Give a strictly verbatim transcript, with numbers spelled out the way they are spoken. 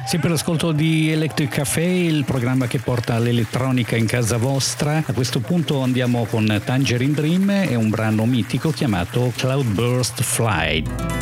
Sempre l'ascolto di Electric Café, il programma che porta l'elettronica in casa vostra. A questo punto andiamo con Tangerine Dream e un brano mitico chiamato Cloudburst Flight.